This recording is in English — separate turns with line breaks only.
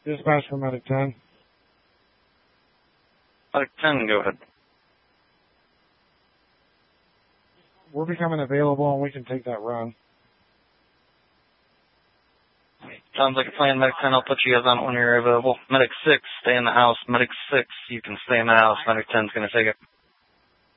Dispatch for Medic 10.
Medic 10, go ahead.
We're becoming available and we can take that run.
Sounds like a plan, Medic 10. I'll put you guys on when you're available. Medic 6, stay in the house. Medic 6, you can stay in the house. Medic 10's going to take it.